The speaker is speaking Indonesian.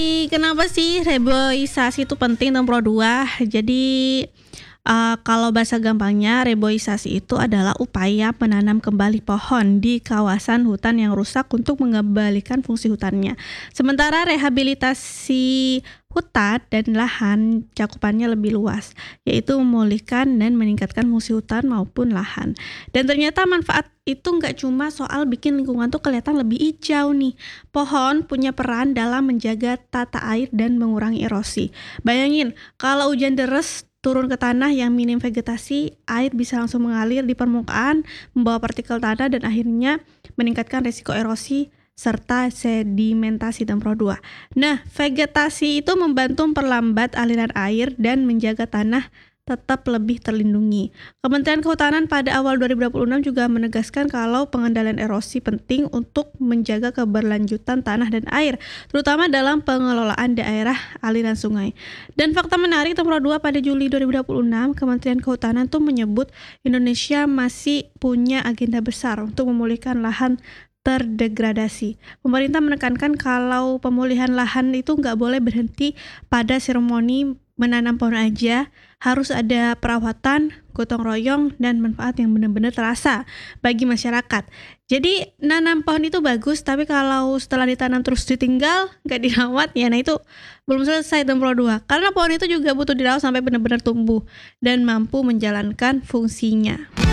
Kenapa sih reboisasi itu penting Tempro 2? Jadi, kalau bahasa gampangnya reboisasi itu adalah upaya menanam kembali pohon di kawasan hutan yang rusak untuk mengembalikan fungsi hutannya. Sementara rehabilitasi hutan dan lahan cakupannya lebih luas, yaitu memulihkan dan meningkatkan fungsi hutan maupun lahan. Dan ternyata manfaat itu nggak cuma soal bikin lingkungan tuh kelihatan lebih hijau nih. Pohon punya peran dalam menjaga tata air dan mengurangi erosi. Bayangin, kalau hujan deras turun ke tanah yang minim vegetasi, air bisa langsung mengalir di permukaan, membawa partikel tanah dan akhirnya meningkatkan risiko erosi serta sedimentasi Tempro 2. Nah, vegetasi itu membantu memperlambat aliran air dan menjaga tanah tetap lebih terlindungi. Kementerian Kehutanan pada awal 2026 juga menegaskan kalau pengendalian erosi penting untuk menjaga keberlanjutan tanah dan air, terutama dalam pengelolaan daerah aliran sungai. Dan fakta menarik Tempro 2 pada Juli 2026, Kementerian Kehutanan tuh menyebut Indonesia masih punya agenda besar untuk memulihkan lahan terdegradasi. Pemerintah menekankan kalau pemulihan lahan itu nggak boleh berhenti pada seremoni menanam pohon aja, harus ada perawatan, gotong royong, dan manfaat yang benar-benar terasa bagi masyarakat. Jadi nanam pohon itu bagus, tapi kalau setelah ditanam terus ditinggal, nggak dirawat, ya nah itu belum selesai Tempro 2. Karena pohon itu juga butuh dirawat sampai benar-benar tumbuh dan mampu menjalankan fungsinya.